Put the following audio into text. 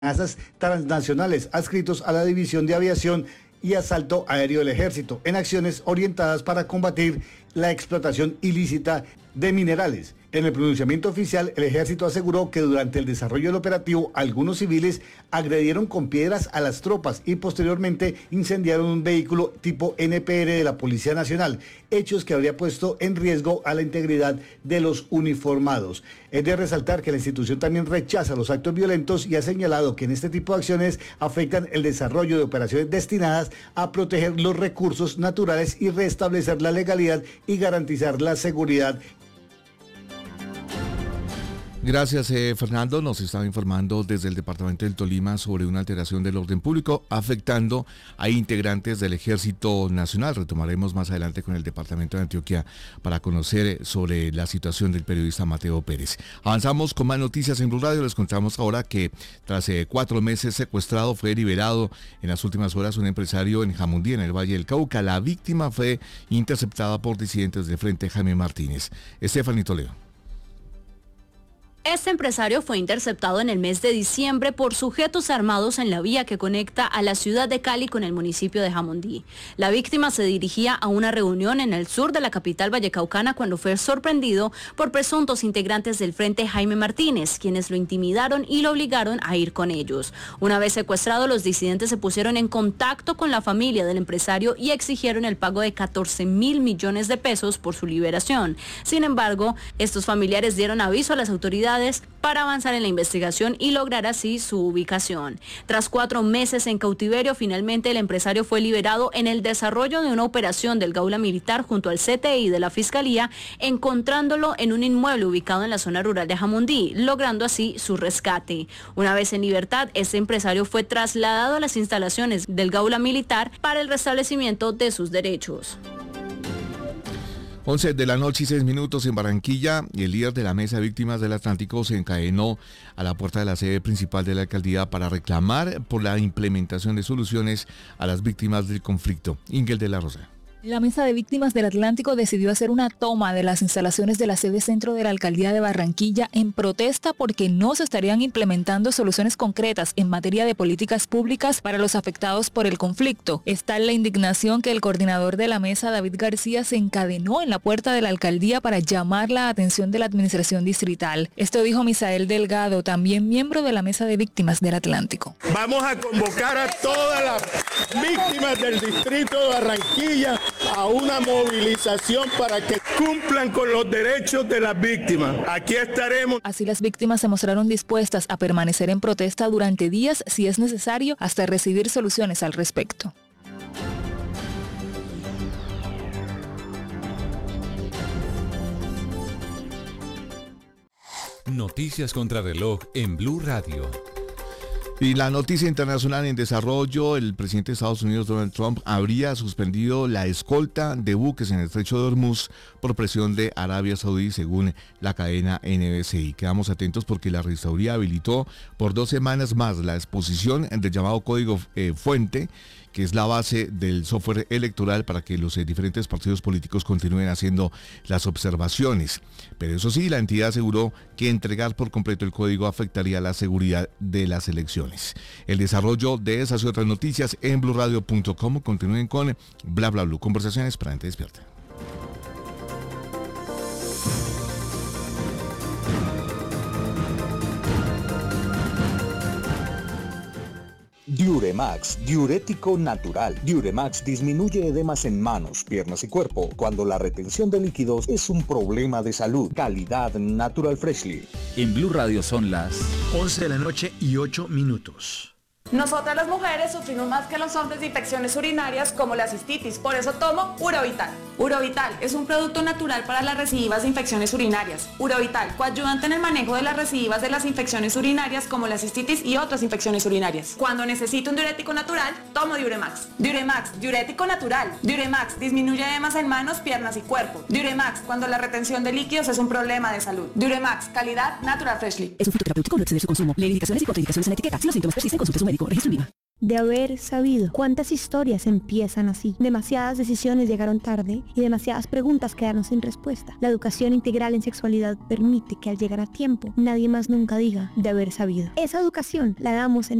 amenazas transnacionales adscritos a la División de Aviación y Asalto Aéreo del Ejército, en acciones orientadas para combatir la explotación ilícita de minerales. En el pronunciamiento oficial, el Ejército aseguró que durante el desarrollo del operativo, algunos civiles agredieron con piedras a las tropas y posteriormente incendiaron un vehículo tipo NPR de la Policía Nacional, hechos que habría puesto en riesgo a la integridad de los uniformados. Es de resaltar que la institución también rechaza los actos violentos y ha señalado que en este tipo de acciones afectan el desarrollo de operaciones destinadas a proteger los recursos naturales y restablecer la legalidad y garantizar la seguridad. Gracias, Fernando. Nos estaba informando desde el departamento del Tolima sobre una alteración del orden público afectando a integrantes del Ejército Nacional. Retomaremos más adelante con el departamento de Antioquia para conocer sobre la situación del periodista Mateo Pérez. Avanzamos con más noticias en Blue Radio. Les contamos ahora que tras 4 meses secuestrado fue liberado en las últimas horas un empresario en Jamundí, en el Valle del Cauca. La víctima fue interceptada por disidentes del Frente Jaime Martínez. Estefanía Toledo. Este empresario fue interceptado en el mes de diciembre por sujetos armados en la vía que conecta a la ciudad de Cali con el municipio de Jamundí. La víctima se dirigía a una reunión en el sur de la capital vallecaucana cuando fue sorprendido por presuntos integrantes del Frente Jaime Martínez, quienes lo intimidaron y lo obligaron a ir con ellos. Una vez secuestrado, los disidentes se pusieron en contacto con la familia del empresario y exigieron el pago de 14.000 millones de pesos por su liberación. Sin embargo, estos familiares dieron aviso a las autoridades para avanzar en la investigación y lograr así su ubicación. Tras 4 meses en cautiverio, finalmente el empresario fue liberado en el desarrollo de una operación del Gaula Militar junto al CTI de la Fiscalía, encontrándolo en un inmueble ubicado en la zona rural de Jamundí, logrando así su rescate. Una vez en libertad, este empresario fue trasladado a las instalaciones del Gaula Militar para el restablecimiento de sus derechos. 11 de la noche y 6 minutos en Barranquilla, y el líder de la Mesa de Víctimas del Atlántico se encadenó a la puerta de la sede principal de la alcaldía para reclamar por la implementación de soluciones a las víctimas del conflicto. Ingel de la Rosa. La Mesa de Víctimas del Atlántico decidió hacer una toma de las instalaciones de la sede centro de la Alcaldía de Barranquilla en protesta porque no se estarían implementando soluciones concretas en materia de políticas públicas para los afectados por el conflicto. Está la indignación que el coordinador de la mesa, David García, se encadenó en la puerta de la Alcaldía para llamar la atención de la administración distrital. Esto dijo Misael Delgado, también miembro de la Mesa de Víctimas del Atlántico. Vamos a convocar a todas las víctimas del distrito de Barranquilla a una movilización para que cumplan con los derechos de las víctimas. Aquí estaremos. Así las víctimas se mostraron dispuestas a permanecer en protesta durante días si es necesario hasta recibir soluciones al respecto. Noticias contra reloj en Blue Radio. Y la noticia internacional en desarrollo: el presidente de Estados Unidos, Donald Trump, habría suspendido la escolta de buques en el estrecho de Hormuz por presión de Arabia Saudí, según la cadena NBC. Quedamos atentos porque la registraduría habilitó por 2 semanas más la exposición del llamado código fuente, que es la base del software electoral para que los diferentes partidos políticos continúen haciendo las observaciones. Pero eso sí, la entidad aseguró que entregar por completo el código afectaría la seguridad de las elecciones. El desarrollo de esas y otras noticias en bluradio.com. Continúen con Bla Bla Blue, conversaciones para gente despierta. Diuremax, diurético natural. Diuremax disminuye edemas en manos, piernas y cuerpo cuando la retención de líquidos es un problema de salud. Calidad Natural Freshly. En Blue Radio son las 11 de la noche y 8 minutos. Nosotras las mujeres sufrimos más que los hombres de infecciones urinarias como la cistitis, por eso tomo Urovital. Urovital es un producto natural para las recidivas de infecciones urinarias. Urovital, coayudante en el manejo de las recidivas de las infecciones urinarias como la cistitis y otras infecciones urinarias. Cuando necesito un diurético natural, tomo Diuremax. Diuremax, diurético natural. Diuremax disminuye edemas en manos, piernas y cuerpo. Diuremax, cuando la retención de líquidos es un problema de salud. Diuremax, calidad Natural Freshly. Es un fitoterapéutico, no exceder su consumo. Lee indicaciones y contraindicaciones en la etiqueta. Si los síntomas persisten, consulte a su médico. Registro en de haber sabido. ¿Cuántas historias empiezan así? Demasiadas decisiones llegaron tarde y demasiadas preguntas quedaron sin respuesta. La educación integral en sexualidad permite que al llegar a tiempo nadie más nunca diga de haber sabido. Esa educación la damos en